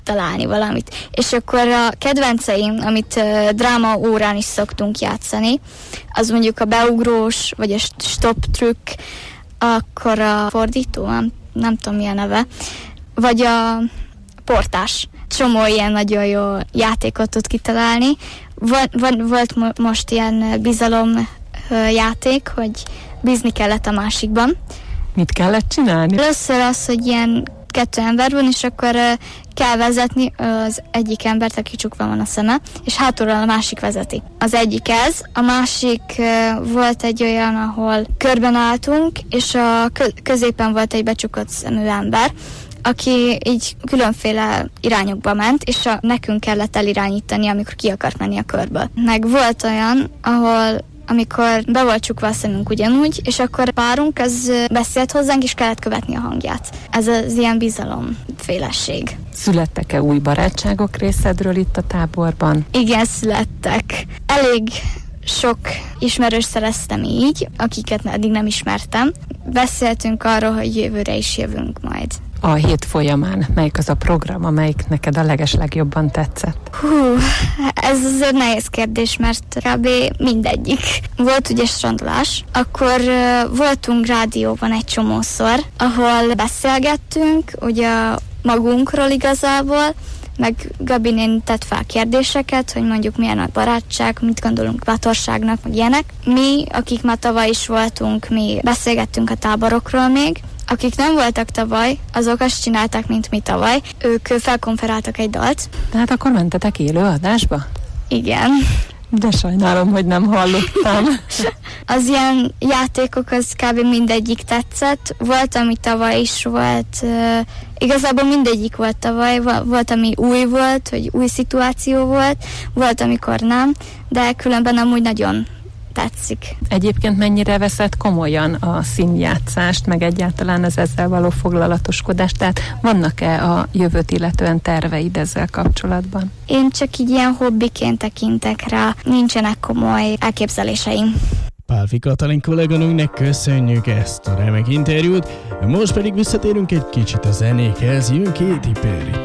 kitalálni valamit. És akkor a kedvenceim, amit dráma órán is szoktunk játszani, az mondjuk a beugrós, vagy a stop trükk, akkor a fordító, nem tudom milyen neve, vagy a portás. Csomó ilyen nagyon jó játékot tud kitalálni. Volt most ilyen bizalom játék, hogy bízni kellett a másikban. Mit kellett csinálni? Először az, hogy ilyen 2 ember van, és akkor kell vezetni az egyik embert, aki csukva van a szeme, és hátulról a másik vezeti. Az egyik ez, a másik volt egy olyan, ahol körben álltunk, és a középen volt egy becsukott szemű ember, aki így különféle irányokba ment, és nekünk kellett elirányítani, amikor ki akart menni a körből. Meg volt olyan, amikor be volt csukva a szemünk ugyanúgy, és akkor a párunk az beszélt hozzánk, és kellett követni a hangját. Ez az ilyen bizalomfélesség. Születtek-e új barátságok részedről itt a táborban? Igen, születtek. Elég sok ismerős szereztem így, akiket eddig nem ismertem. Beszéltünk arról, hogy jövőre is jövünk majd. A hét folyamán melyik az a program, amelyik neked a legeslegjobban tetszett? Ez azért nehéz kérdés, mert kb. Mindegyik. Volt ugye strandolás, akkor voltunk rádióban egy csomószor, ahol beszélgettünk, ugye magunkról igazából, meg Gabi néni tett fel kérdéseket, hogy mondjuk milyen a barátság, mit gondolunk bátorságnak, meg ilyenek. Mi, akik már tavaly is voltunk, mi beszélgettünk a táborokról még. Akik nem voltak tavaly, azok azt csinálták, mint mi tavaly. Ők felkonferáltak egy dalt. Tehát akkor mentetek élő adásba? Igen. De sajnálom, hogy nem hallottam. Az ilyen játékok, az kb. Mindegyik tetszett. Volt, ami tavaly is volt. Igazából mindegyik volt tavaly. Volt, ami új volt, hogy új szituáció volt. Volt, amikor nem. De különben amúgy nagyon tetszik. Egyébként mennyire veszed komolyan a színjátszást, meg egyáltalán az ezzel való foglalatoskodást? Tehát vannak-e a jövőt illetően terveid ezzel kapcsolatban? Én csak így ilyen hobbiként tekintek rá, nincsenek komoly elképzeléseim. Pálffy Katalin kolléganőnknek köszönjük ezt a remek interjút, most pedig visszatérünk egy kicsit a zenékhez, jön Katy Perry.